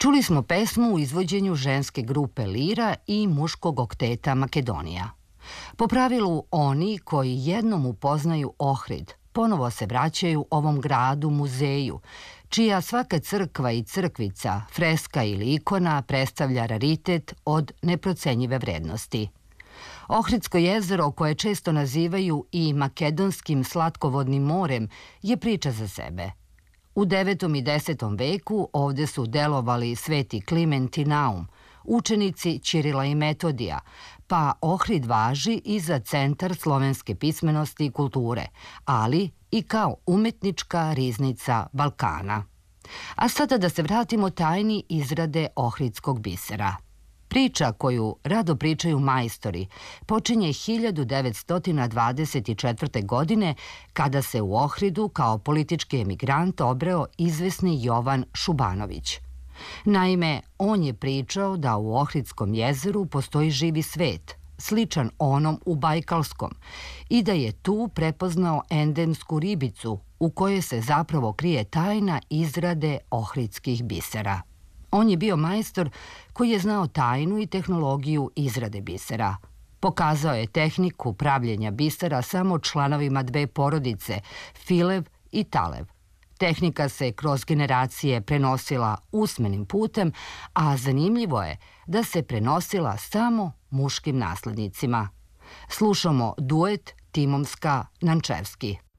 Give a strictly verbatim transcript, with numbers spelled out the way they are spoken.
Čuli smo pesmu u izvođenju ženske grupe Lira i muškog okteta Makedonija. Po pravilu, oni koji jednom upoznaju Ohrid ponovo se vraćaju ovom gradu muzeju, čija svaka crkva i crkvica, freska ili ikona predstavlja raritet od neprocenjive vrednosti. Ohridsko jezero, koje često nazivaju i makedonskim slatkovodnim morem, je priča za sebe. U devetom i desetom veku ovde su delovali sveti Kliment i Naum, učenici Ćirila i Metodija, pa Ohrid važi i za centar slovenske pismenosti i kulture, ali i kao umetnička riznica Balkana. A sada da se vratimo tajni izrade ohridskog bisera. Priča koju rado pričaju majstori počinje hiljadu devetsto dvadeset četvrte. godine kada se u Ohridu kao politički emigrant obreo izvesni Jovan Šubanović. Naime, on je pričao da u Ohridskom jezeru postoji živi svet, sličan onom u Bajkalskom, i da je tu prepoznao endemsku ribicu u kojoj se zapravo krije tajna izrade ohridskih bisera. On je bio majstor koji je znao tajnu i tehnologiju izrade bisera. Pokazao je tehniku pravljenja bisera samo članovima dve porodice, Filev i Talev. Tehnika se kroz generacije prenosila usmenim putem, a zanimljivo je da se prenosila samo muškim naslednicima. Slušamo duet Timomska-Nančevski.